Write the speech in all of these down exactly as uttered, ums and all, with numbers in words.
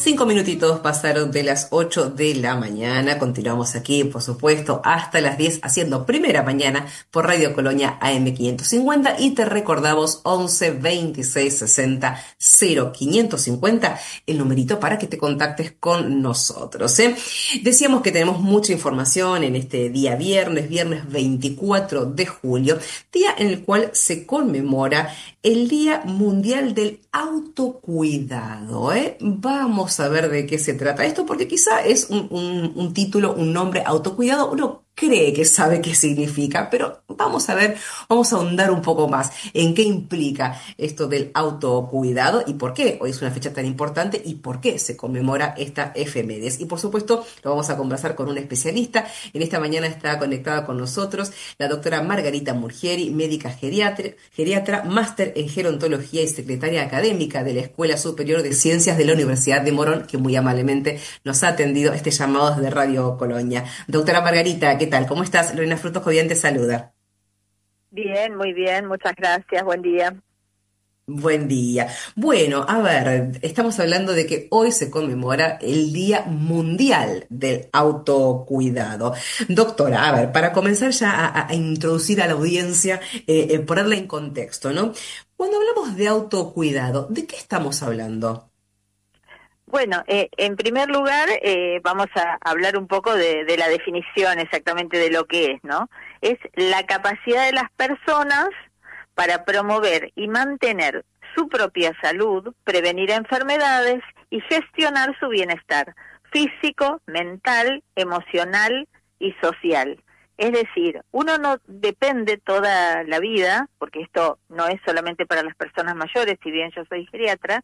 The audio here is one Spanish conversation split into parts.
Cinco minutitos pasaron de las ocho de la mañana. Continuamos aquí, por supuesto, hasta las diez haciendo primera mañana por Radio Colonia A M quinientos cincuenta y te recordamos once veintiséis sesenta cero quinientos cincuenta, el numerito para que te contactes con nosotros, ¿eh? Decíamos que tenemos mucha información en este día viernes, viernes veinticuatro de julio, día en el cual se conmemora el Día Mundial del Autocuidado, ¿eh? Vamos a ver de qué se trata esto, porque quizá es un, un- un título, un nombre, autocuidado, uno cree que sabe qué significa, pero vamos a ver, vamos a ahondar un poco más en qué implica esto del autocuidado y por qué hoy es una fecha tan importante y por qué se conmemora esta efemérides. Y por supuesto, lo vamos a conversar con un especialista. En esta mañana está conectada con nosotros la doctora Margarita Murgieri, médica geriatra, geriatra, máster en gerontología y secretaria académica de la Escuela Superior de Ciencias de la Universidad de Morón, que muy amablemente nos ha atendido este llamado desde Radio Colonia. Doctora Margarita, ¿qué tal? ¿Cómo estás? Lorena Frutos Jovian te saluda. Bien, muy bien, muchas gracias, buen día. Buen día. Bueno, a ver, estamos hablando de que hoy se conmemora el Día Mundial del Autocuidado. Doctora, a ver, para comenzar ya a, a introducir a la audiencia, eh, eh, ponerla en contexto, ¿no? Cuando hablamos de autocuidado, ¿de qué estamos hablando? Bueno, eh, en primer lugar eh, vamos a hablar un poco de, de la definición exactamente de lo que es, ¿no? Es la capacidad de las personas para promover y mantener su propia salud, prevenir enfermedades y gestionar su bienestar físico, mental, emocional y social. Es decir, uno no depende toda la vida, porque esto no es solamente para las personas mayores, si bien yo soy geriatra,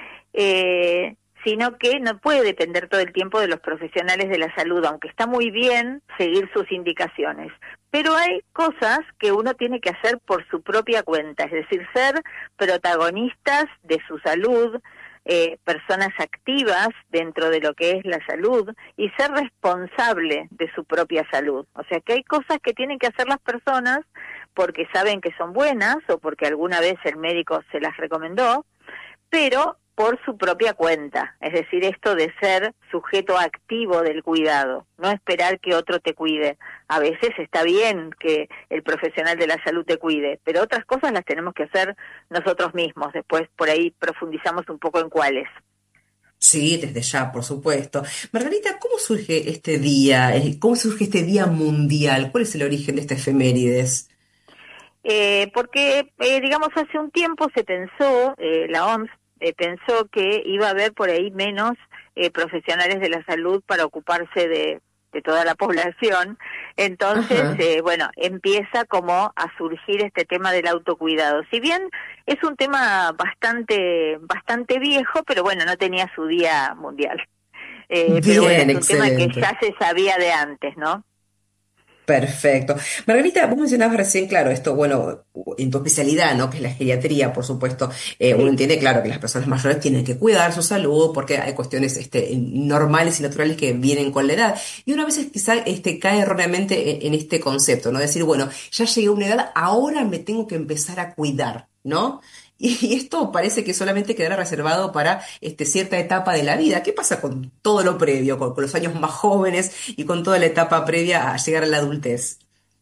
eh, sino que no puede depender todo el tiempo de los profesionales de la salud, aunque está muy bien seguir sus indicaciones. Pero hay cosas que uno tiene que hacer por su propia cuenta, es decir, ser protagonistas de su salud, eh, personas activas dentro de lo que es la salud y ser responsable de su propia salud. O sea que hay cosas que tienen que hacer las personas porque saben que son buenas o porque alguna vez el médico se las recomendó, pero por su propia cuenta, es decir, esto de ser sujeto activo del cuidado, no esperar que otro te cuide. A veces está bien que el profesional de la salud te cuide, pero otras cosas las tenemos que hacer nosotros mismos. Después por ahí profundizamos un poco en cuáles. Sí, desde ya, por supuesto. Margarita, ¿cómo surge este día? Eh, ¿Cómo surge este Día Mundial? ¿Cuál es el origen de esta efemérides? Eh, porque, eh, digamos, hace un tiempo se pensó, eh, la O M S eh, pensó que iba a haber por ahí menos eh, profesionales de la salud para ocuparse de, de toda la población. Entonces, Ajá. eh, bueno, empieza como a surgir este tema del autocuidado. Si bien es un tema bastante, bastante viejo, pero bueno, no tenía su día mundial. Eh, pero bueno, Bien, es un tema que excelente. ya se sabía de antes, ¿no? Perfecto. Margarita, vos mencionabas recién, claro, esto, bueno, en tu especialidad, ¿no? Que es la geriatría, por supuesto, eh, uno Sí. entiende, claro, que las personas mayores tienen que cuidar su salud porque hay cuestiones, este, normales y naturales que vienen con la edad. Y una vez quizá, este, cae erróneamente en, en este concepto, ¿no? Decir, bueno, ya llegué a una edad, ahora me tengo que empezar a cuidar, ¿no? Y esto parece que solamente quedará reservado para este, cierta etapa de la vida. ¿Qué pasa con todo lo previo, con, con los años más jóvenes y con toda la etapa previa a llegar a la adultez?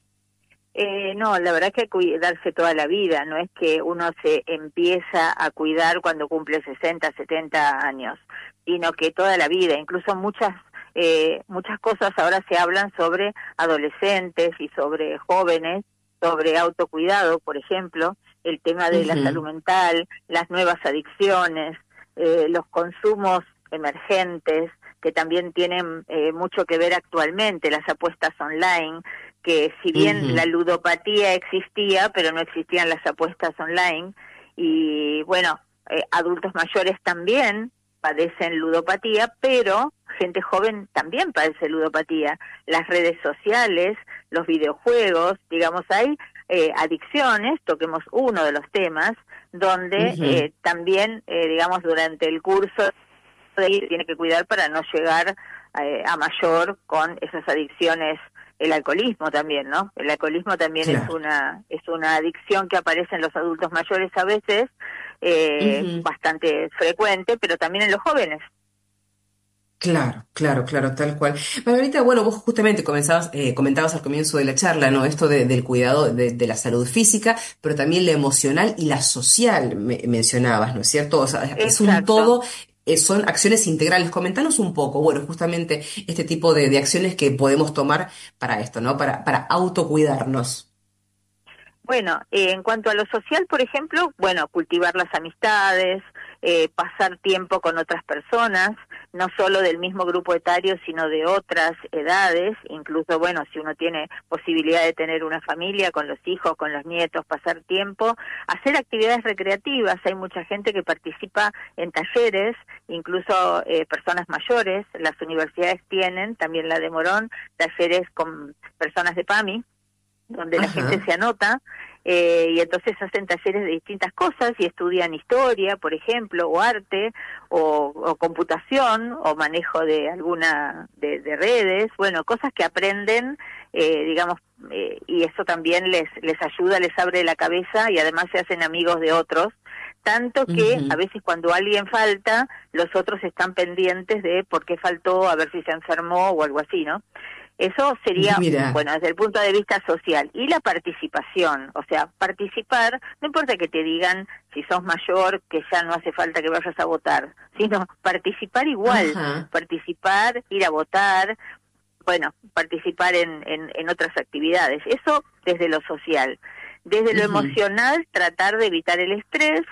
Eh, no, la verdad que hay que cuidarse toda la vida, no es que uno se empieza a cuidar cuando cumple sesenta, setenta años, sino que toda la vida, incluso muchas eh, muchas cosas ahora se hablan sobre adolescentes y sobre jóvenes, sobre autocuidado, por ejemplo, el tema de la salud Ujú, mental, las nuevas adicciones, eh, los consumos emergentes que también tienen eh, mucho que ver actualmente, las apuestas online, que si bien la ujú. ludopatía existía, pero no existían las apuestas online, y bueno, eh, adultos mayores también padecen ludopatía, pero gente joven también padece ludopatía. Las redes sociales, los videojuegos, digamos, hay eh, adicciones, toquemos uno de los temas, donde Ujú. eh, también, eh, digamos, durante el curso tiene que cuidar para no llegar eh, a mayor con esas adicciones. El alcoholismo también, ¿no? El alcoholismo también es Claro. una es una adicción que aparece en los adultos mayores a veces, eh, Ujú. bastante frecuente, pero también en los jóvenes. Claro, claro, claro, tal cual. Margarita, bueno, vos justamente comenzabas, eh, comentabas al comienzo de la charla, ¿no? Esto de- del cuidado de, de la salud física, pero también la emocional y la social, me- mencionabas, ¿no es cierto? O sea, es un Exacto. todo, eh, son acciones integrales. Comentanos un poco, bueno, justamente este tipo de, de acciones que podemos tomar para esto, ¿no? Para, para autocuidarnos. Bueno, eh, en cuanto a lo social, por ejemplo, bueno, cultivar las amistades, eh, pasar tiempo con otras personas, no solo del mismo grupo etario, sino de otras edades, incluso, bueno, si uno tiene posibilidad de tener una familia con los hijos, con los nietos, pasar tiempo, hacer actividades recreativas. Hay mucha gente que participa en talleres, incluso eh, personas mayores. Las universidades tienen, también la de Morón, talleres con personas de PAMI, donde la gente Ajá, se anota, eh, y entonces hacen talleres de distintas cosas y estudian historia, por ejemplo, o arte, o, o computación, o manejo de alguna de, de redes, bueno, cosas que aprenden, eh, digamos, eh, y eso también les les ayuda, les abre la cabeza y además se hacen amigos de otros, tanto que a ujú. veces cuando alguien falta, los otros están pendientes de por qué faltó, a ver si se enfermó o algo así, ¿no? Eso sería, Mira, bueno, desde el punto de vista social. Y la participación, o sea, participar, no importa que te digan si sos mayor, que ya no hace falta que vayas a votar, sino participar igual, ajá, participar, ir a votar, bueno, participar en, en, en otras actividades. Eso desde lo social. Desde lo ujú, emocional, tratar de evitar el estrés,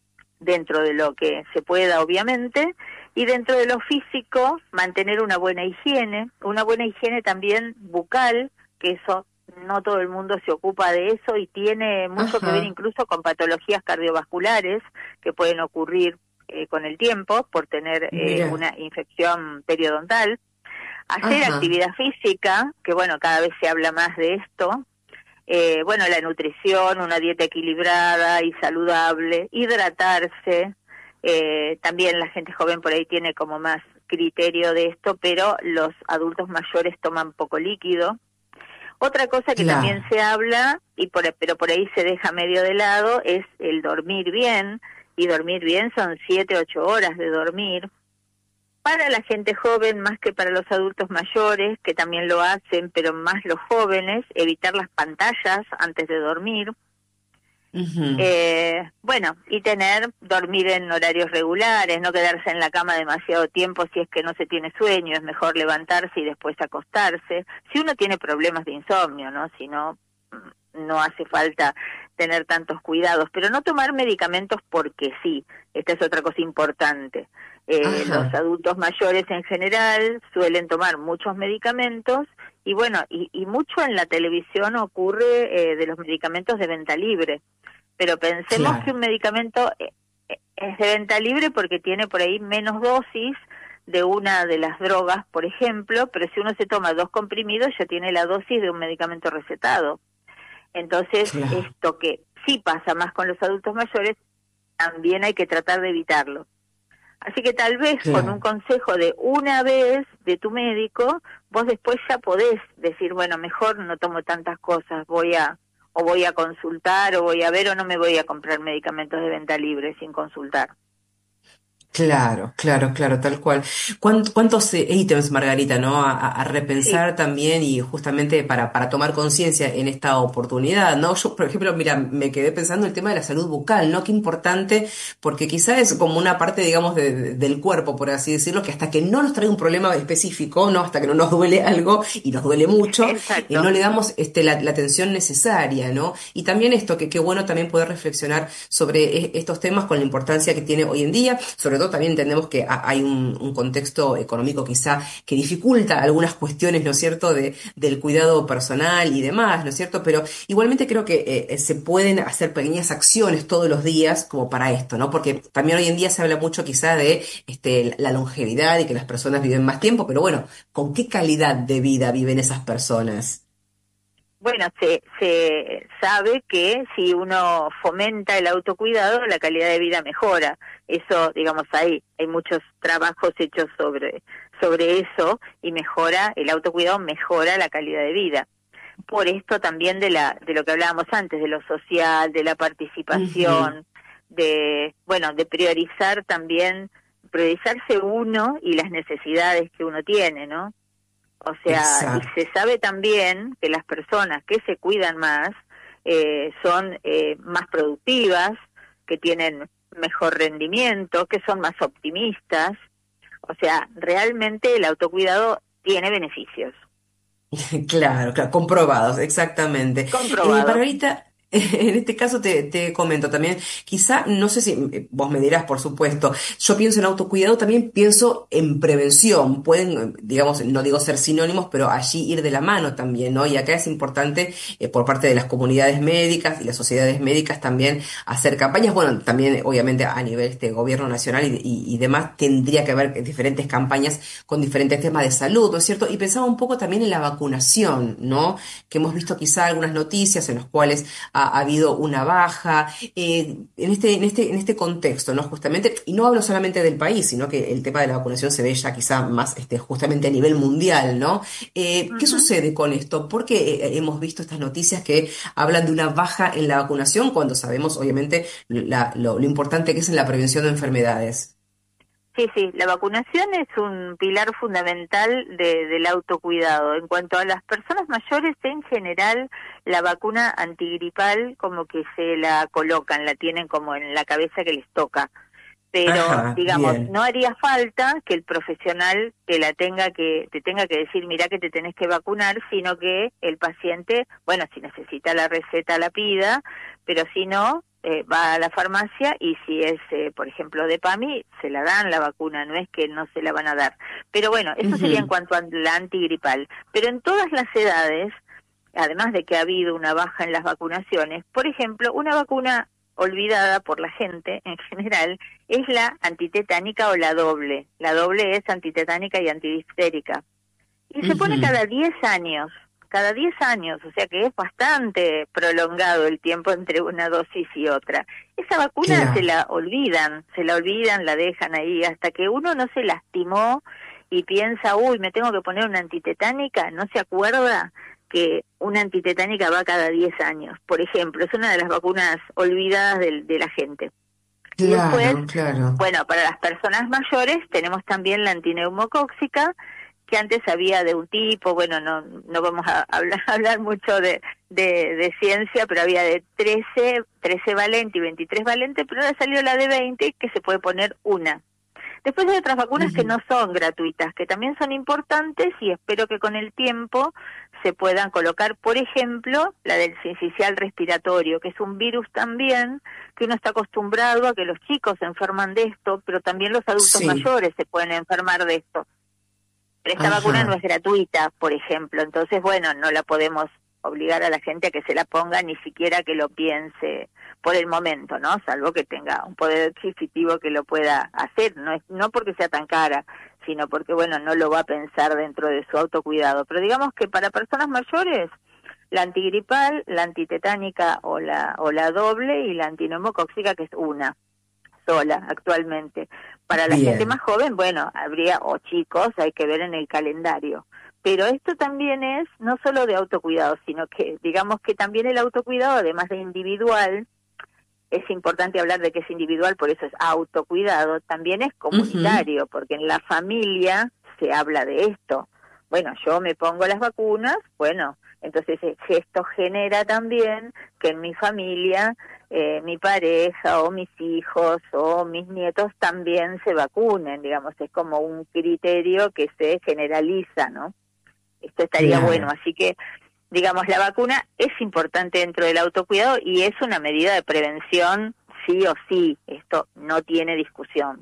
dentro de lo que se pueda, obviamente, y dentro de lo físico, mantener una buena higiene, una buena higiene también bucal, que eso no todo el mundo se ocupa de eso y tiene mucho que ver ajá, incluso con patologías cardiovasculares que pueden ocurrir eh, con el tiempo por tener eh, mira, una infección periodontal. Hacer ajá. actividad física, que bueno, cada vez se habla más de esto, eh, bueno, la nutrición, una dieta equilibrada y saludable, hidratarse, eh, también la gente joven por ahí tiene como más criterio de esto, pero los adultos mayores toman poco líquido. Otra cosa que también Claro. se habla, y por, pero por ahí se deja medio de lado, es el dormir bien, y dormir bien son siete, ocho horas de dormir, para la gente joven más que para los adultos mayores, que también lo hacen, pero más los jóvenes, evitar las pantallas antes de dormir. Ujú. Eh, bueno, y tener, dormir en horarios regulares, no quedarse en la cama demasiado tiempo si es que no se tiene sueño, es mejor levantarse y después acostarse. Si uno tiene problemas de insomnio, ¿no? Si no, mm, no hace falta tener tantos cuidados, pero no tomar medicamentos porque sí, esta es otra cosa importante. Eh, los Ajá. adultos mayores en general suelen tomar muchos medicamentos y bueno, y, y mucho en la televisión ocurre eh, de los medicamentos de venta libre, pero pensemos que Claro. un medicamento eh, eh, es de venta libre porque tiene por ahí menos dosis de una de las drogas, por ejemplo, pero si uno se toma dos comprimidos ya tiene la dosis de un medicamento recetado. Entonces, Claro. esto que sí pasa más con los adultos mayores, también hay que tratar de evitarlo. Así que tal vez con un Claro. consejo de una vez de tu médico, vos después ya podés decir, bueno, mejor no tomo tantas cosas, voy a o voy a consultar o voy a ver o no me voy a comprar medicamentos de venta libre sin consultar. Claro, claro, claro, tal cual. ¿Cuán- ¿Cuántos eh, ítems, Margarita, ¿no? A, a- a Sí, repensar también y justamente para, para tomar conciencia en esta oportunidad, ¿no? Yo, por ejemplo, mira, me quedé pensando en el tema de la salud bucal, ¿no? Qué importante, porque quizá es como una parte, digamos, de- de- del cuerpo, por así decirlo, que hasta que no nos trae un problema específico, ¿no? Hasta que no nos duele algo y nos duele mucho, eh, no exacto. le damos este, la, la atención necesaria, ¿no? Y también esto, que qué bueno también poder reflexionar sobre eh, estos temas con la importancia que tiene hoy en día. Sobre todo también entendemos que ha- hay un, un contexto económico quizá que dificulta algunas cuestiones, ¿no es cierto?, de, del cuidado personal y demás, ¿no es cierto? Pero igualmente creo que eh, se pueden hacer pequeñas acciones todos los días como para esto, ¿no? Porque también hoy en día se habla mucho quizá de este, la longevidad y que las personas viven más tiempo, pero bueno, ¿con qué calidad de vida viven esas personas? Bueno, se, se sabe que si uno fomenta el autocuidado, la calidad de vida mejora. Eso, digamos, hay, hay muchos trabajos hechos sobre, sobre eso y mejora, el autocuidado mejora la calidad de vida. Por esto también de la, de lo que hablábamos antes, de lo social, de la Ujú, participación, de, bueno, de priorizar también priorizarse uno y las necesidades que uno tiene, ¿no? O sea, Exacto. y se sabe también que las personas que se cuidan más eh, son eh, más productivas, que tienen mejor rendimiento, que son más optimistas. O sea, realmente el autocuidado tiene beneficios. Claro, claro, comprobados, exactamente. Eh, Comprobados. Margarita, en este caso te, te comento también, quizá, no sé si eh, vos me dirás, por supuesto, yo pienso en autocuidado, también pienso en prevención, pueden, eh, digamos, no digo ser sinónimos, pero allí ir de la mano también, ¿no? Y acá es importante, eh, por parte de las comunidades médicas y las sociedades médicas también hacer campañas, bueno, también obviamente a nivel este gobierno nacional y, y, y demás tendría que haber diferentes campañas con diferentes temas de salud, ¿no es cierto? Y pensaba un poco también en la vacunación, ¿no? Que hemos visto quizá algunas noticias en las cuales ha, ha habido una baja, eh, en este, en este, en este contexto, ¿no? Justamente, y no hablo solamente del país, sino que el tema de la vacunación se ve ya quizá más este, justamente a nivel mundial, ¿no? Eh, ¿qué Ujú. sucede con esto? Porque eh, hemos visto estas noticias que hablan de una baja en la vacunación cuando sabemos, obviamente, la- lo, lo importante que es en la prevención de enfermedades. Sí, sí, la vacunación es un pilar fundamental de, del autocuidado. En cuanto a las personas mayores, en general, la vacuna antigripal como que se la colocan, la tienen como en la cabeza que les toca. Pero, Ajá, digamos, bien. no haría falta que el profesional te la tenga que, te tenga que decir, mira que te tenés que vacunar, sino que el paciente, bueno, si necesita la receta la pida, pero si no, eh, va a la farmacia y si es, eh, por ejemplo, de PAMI, se la dan la vacuna, no es que no se la van a dar. Pero bueno, eso sería en Ujú. cuanto a la antigripal. Pero en todas las edades, además de que ha habido una baja en las vacunaciones, por ejemplo, una vacuna olvidada por la gente en general es la antitetánica o la doble. La doble es antitetánica y antidiftérica. Y se pone Ujú. cada diez años, cada diez años, o sea que es bastante prolongado el tiempo entre una dosis y otra. Esa vacuna se Claro. la olvidan, se la olvidan, la dejan ahí, hasta que uno no se lastimó y piensa, uy, me tengo que poner una antitetánica, no se acuerda que una antitetánica va cada diez años, por ejemplo, es una de las vacunas olvidadas de, de la gente. Y después, Claro, claro. bueno, para las personas mayores tenemos también la antineumocóxica, que antes había de un tipo, bueno, no no vamos a hablar, hablar mucho de, de, de ciencia, pero había de trece, trece valente y veintitrés valente, pero ahora salió la de veinte, que se puede poner una. Después hay otras vacunas que Ujú. no son gratuitas, que también son importantes y espero que con el tiempo se puedan colocar, por ejemplo, la del sincicial respiratorio, que es un virus también que uno está acostumbrado a que los chicos se enferman de esto, pero también los adultos Sí, mayores se pueden enfermar de esto. Pero esta vacuna no ajá. es gratuita, por ejemplo, entonces, bueno, no la podemos obligar a la gente a que se la ponga, ni siquiera que lo piense por el momento, ¿no? Salvo que tenga un poder adquisitivo que lo pueda hacer, no es no porque sea tan cara, sino porque, bueno, no lo va a pensar dentro de su autocuidado. Pero digamos que para personas mayores, la antigripal, la antitetánica o la o la doble y la antineumocóxica, que es una sola actualmente. Para la gente más Bien. joven, bueno, habría, o chicos, hay que ver en el calendario. Pero esto también es no solo de autocuidado, sino que digamos que también el autocuidado, además de individual, es importante hablar de que es individual, por eso es autocuidado, también es Ujú. comunitario, porque en la familia se habla de esto. Bueno, yo me pongo las vacunas, bueno, entonces eh, esto genera también que en mi familia, eh, mi pareja o mis hijos o mis nietos también se vacunen, digamos, es como un criterio que se generaliza, ¿no? Esto estaría bueno, Claro. así que digamos, la vacuna es importante dentro del autocuidado y es una medida de prevención sí o sí, esto no tiene discusión.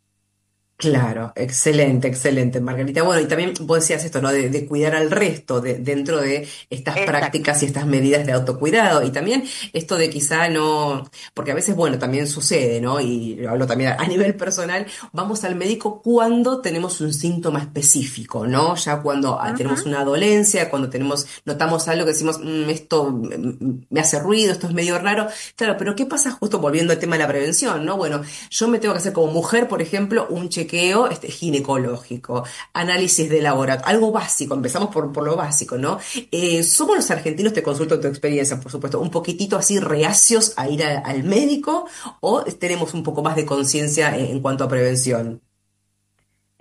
Claro, excelente, excelente, Margarita. Bueno, y también vos decías esto, ¿no? De, de cuidar al resto de, dentro de estas Exacto. prácticas y estas medidas de autocuidado. Y también esto de quizá no, porque a veces, bueno, también sucede, ¿no? Y lo hablo también a, a nivel personal, vamos al médico cuando tenemos un síntoma específico, ¿no? Ya cuando ah, tenemos Ujú. una dolencia, cuando tenemos, notamos algo que decimos, "Mm, esto mm, me hace ruido, esto es medio raro". Claro, pero ¿qué pasa justo volviendo al tema de la prevención, ¿no? Bueno, yo me tengo que hacer como mujer, por ejemplo, un chequeo este, ginecológico, análisis de laboratorio, algo básico, empezamos por, por lo básico, ¿no? Eh, somos los argentinos, te consulto tu experiencia, por supuesto, un poquitito así reacios a ir a- al médico o tenemos un poco más de conciencia en, en cuanto a prevención.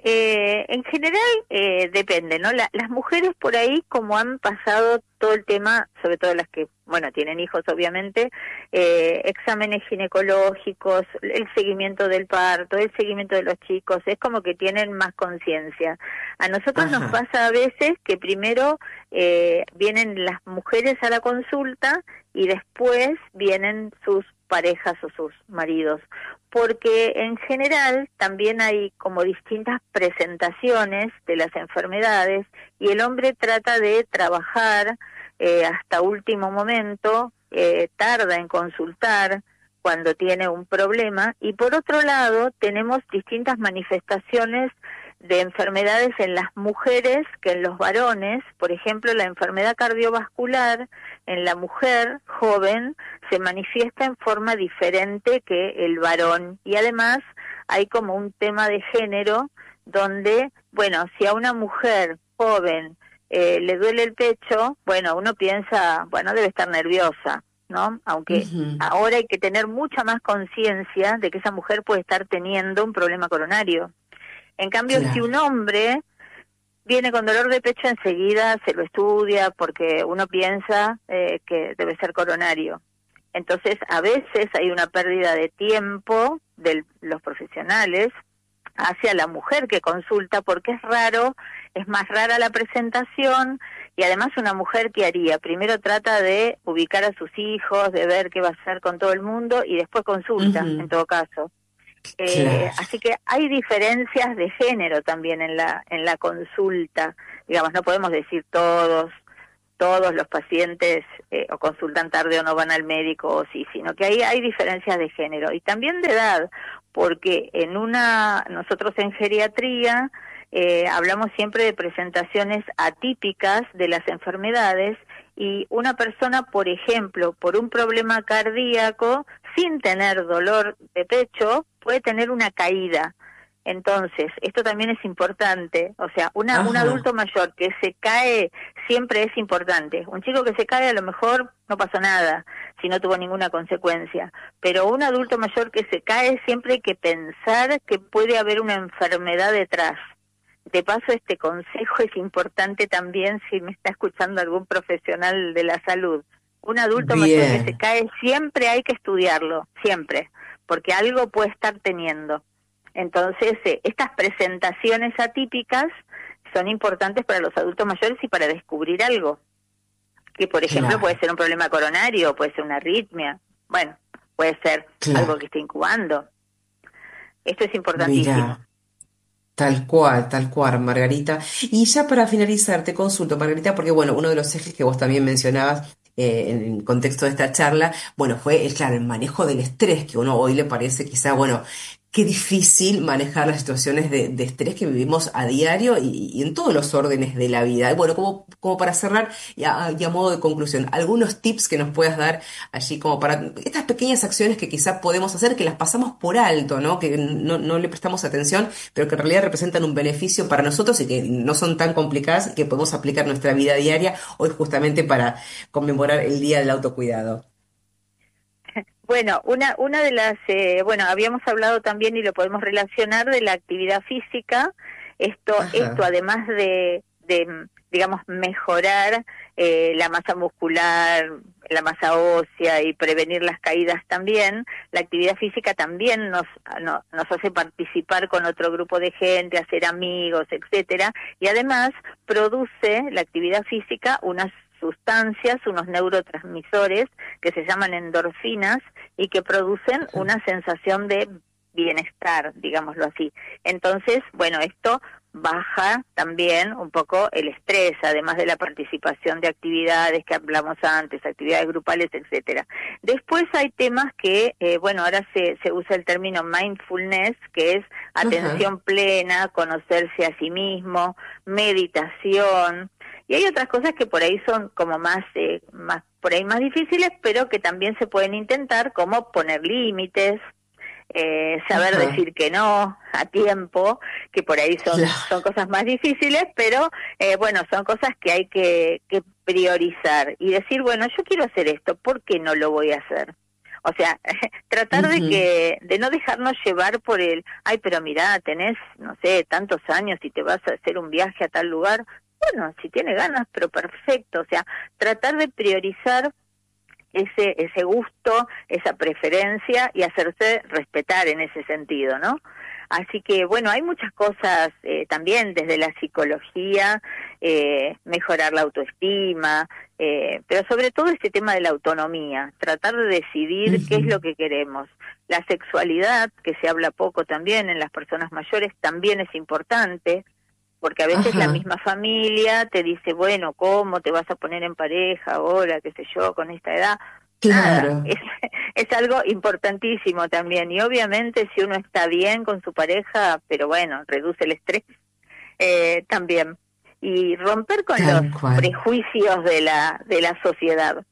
Eh, en general eh, depende, ¿no? La- las mujeres por ahí, como han pasado todo el tema, sobre todo las que, bueno, tienen hijos obviamente, eh, exámenes ginecológicos, el seguimiento del parto, el seguimiento de los chicos, es como que tienen más conciencia. A nosotros nos Ajá. pasa a veces que primero eh, vienen las mujeres a la consulta y después vienen sus parejas o sus maridos, porque en general también hay como distintas presentaciones de las enfermedades y el hombre trata de trabajar eh, hasta último momento, eh, tarda en consultar cuando tiene un problema, y por otro lado tenemos distintas manifestaciones de enfermedades en las mujeres que en los varones. Por ejemplo, la enfermedad cardiovascular en la mujer joven se manifiesta en forma diferente que el varón, y además hay como un tema de género donde, bueno, si a una mujer joven eh, le duele el pecho, bueno, uno piensa, bueno, debe estar nerviosa, ¿no? Aunque Ujú. ahora hay que tener mucha más conciencia de que esa mujer puede estar teniendo un problema coronario. En cambio, si Claro. un hombre viene con dolor de pecho, enseguida se lo estudia porque uno piensa eh, que debe ser coronario. Entonces, a veces hay una pérdida de tiempo de los profesionales hacia la mujer que consulta, porque es raro, es más rara la presentación, y además una mujer, ¿qué haría? Primero trata de ubicar a sus hijos, de ver qué va a hacer con todo el mundo, y después consulta, en Ujú. todo caso. Eh, Claro. así que hay diferencias de género también en la en la consulta. Digamos, no podemos decir todos todos los pacientes eh, o consultan tarde o no van al médico o sí, sino que ahí hay diferencias de género y también de edad, porque en una nosotros en geriatría eh, hablamos siempre de presentaciones atípicas de las enfermedades, y una persona, por ejemplo, por un problema cardíaco, sin tener dolor de pecho, puede tener una caída. Entonces, esto también es importante, o sea, una, un Ajá. adulto mayor que se cae siempre es importante. Un chico que se cae a lo mejor no pasó nada, si no tuvo ninguna consecuencia, pero un adulto mayor que se cae siempre hay que pensar que puede haber una enfermedad detrás. De paso, este consejo es importante también si me está escuchando algún profesional de la salud. Un adulto mayor que se Bien. cae siempre hay que estudiarlo, siempre, porque algo puede estar teniendo. Entonces, eh, estas presentaciones atípicas son importantes para los adultos mayores y para descubrir algo, que por ejemplo puede Claro. ser un problema coronario, puede ser una arritmia, bueno, puede ser algo Claro. que esté incubando. Esto es importantísimo. Mira. Tal cual, tal cual, Margarita. Y ya para finalizar, te consulto, Margarita, porque bueno, uno de los ejes que vos también mencionabas eh, en el contexto de esta charla, bueno, fue el, claro, el manejo del estrés, que uno hoy le parece quizá, bueno, qué difícil manejar las situaciones de, de estrés que vivimos a diario y, y en todos los órdenes de la vida. Y bueno, como, como para cerrar, y a, y a modo de conclusión, algunos tips que nos puedas dar allí como para estas pequeñas acciones que quizá podemos hacer, que las pasamos por alto, ¿no? Que no, no le prestamos atención pero que en realidad representan un beneficio para nosotros y que no son tan complicadas y que podemos aplicar en nuestra vida diaria hoy justamente para conmemorar el Día del Autocuidado. Bueno, una una de las, eh, bueno, habíamos hablado también y lo podemos relacionar de la actividad física. Esto, esto Ajá. además de, de digamos, mejorar eh, la masa muscular, la masa ósea y prevenir las caídas también, la actividad física también nos, no, nos hace participar con otro grupo de gente, hacer amigos, etcétera, y además produce la actividad física unas sustancias, unos neurotransmisores que se llaman endorfinas y que producen Ajá. una sensación de bienestar, digámoslo así. Entonces, bueno, esto baja también un poco el estrés, además de la participación de actividades que hablamos antes, actividades grupales, etcétera. Después hay temas que, eh, bueno, ahora se, se usa el término mindfulness, que es Ajá. atención plena, conocerse a sí mismo, meditación, y hay otras cosas que por ahí son como más, eh, más por ahí más difíciles, pero que también se pueden intentar, como poner límites, eh, saber Ajá. decir que no a tiempo, que por ahí son son Claro. cosas más difíciles, pero eh, bueno, son cosas que hay que, que priorizar y decir, bueno, yo quiero hacer esto, ¿por qué no lo voy a hacer? O sea, tratar uh-huh. de que de no dejarnos llevar por el, ay, pero mirá, tenés, no sé, tantos años y te vas a hacer un viaje a tal lugar. Bueno, si tiene ganas, pero perfecto. O sea, tratar de priorizar ese ese gusto, esa preferencia y hacerse respetar en ese sentido, ¿no? Así que, bueno, hay muchas cosas eh, también desde la psicología, eh, mejorar la autoestima, eh, pero sobre todo este tema de la autonomía, tratar de decidir uh-huh. qué es lo que queremos. La sexualidad, que se habla poco también en las personas mayores, también es importante, porque a veces Ajá. la misma familia te dice, bueno, ¿cómo te vas a poner en pareja ahora, qué sé yo, con esta edad? Claro. Nada, es, es algo importantísimo también, y obviamente si uno está bien con su pareja, pero bueno, reduce el estrés eh, también, y romper con Tal los cual. prejuicios de la de la sociedad.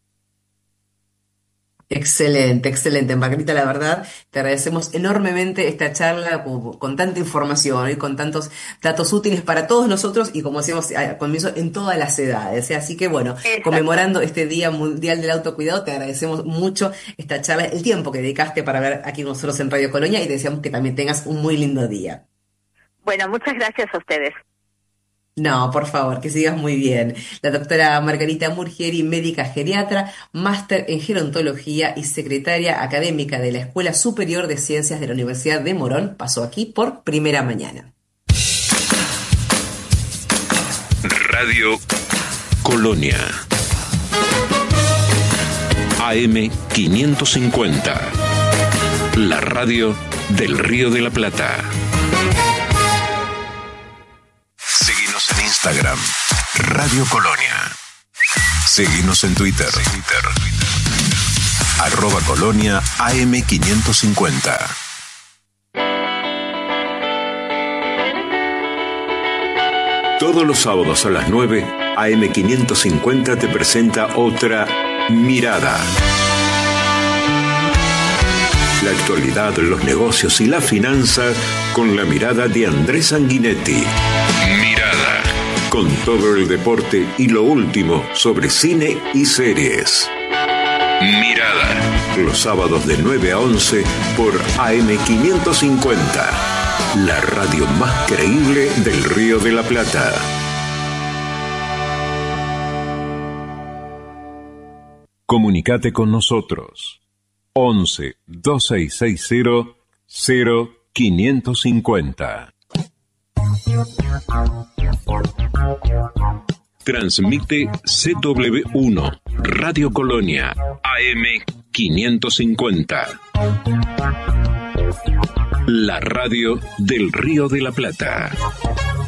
Excelente, excelente, Margarita, la verdad, te agradecemos enormemente esta charla con, con tanta información y con tantos datos útiles para todos nosotros y como decíamos al comienzo, en todas las edades. Así que bueno, Exacto. Conmemorando este Día Mundial del Autocuidado, te agradecemos mucho esta charla, el tiempo que dedicaste para hablar aquí con nosotros en Radio Colonia y te deseamos que también tengas un muy lindo día. Bueno, muchas gracias a ustedes. No, por favor, que sigas muy bien. La doctora Margarita Murgieri, médica geriatra, máster en gerontología y secretaria académica de la Escuela Superior de Ciencias de la Universidad de Morón, pasó aquí por Primera Mañana. Radio Colonia. A M quinientos cincuenta. La radio del Río de la Plata. En Instagram, Radio Colonia. Seguinos en Twitter, Twitter. arroba Colonia A M quinientos cincuenta. Todos los sábados a las nueve, A M quinientos cincuenta te presenta otra Mirada. La actualidad, los negocios y la finanza con la mirada de Andrés Sanguinetti. Mirada. Con todo el deporte y lo último sobre cine y series. Mirada. Los sábados de nueve a once por A M quinientos cincuenta. La radio más creíble del Río de la Plata. Comunicate con nosotros. once, dos seis seis cero, cero quinientos cincuenta. Transmite C W uno, Radio Colonia, A M quinientos cincuenta. La radio del Río de la Plata.